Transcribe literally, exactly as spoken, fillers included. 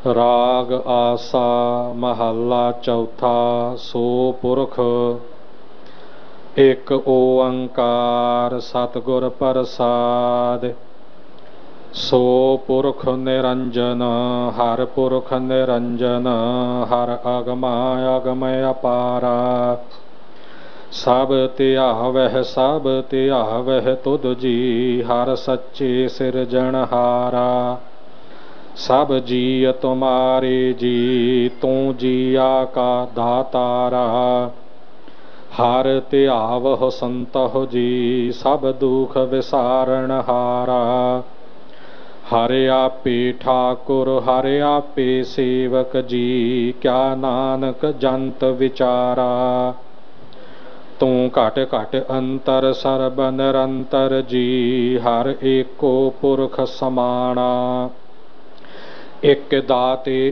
राग आसा महला चौथा। सो पुरख एक ओंकार सतगुर प्रसाद। सो पुरख निरंजन हर पुरख निरंजन हर अगमा अगमय अपारा। सब त्यावह सब त्यावह तुद जी हर सच्चे सिरजनहारा। सब जी तुम्हारे जी तू जिया का दातारा। हर त्यावह संतह जी सब दुख विसारण हारा। हरे आपे ठाकुर हरे आपे सेवक जी क्या नानक जंत विचारा। तू घट घट अंतर सरब निरंतर जी हर एको पुरख समाना। एक दाते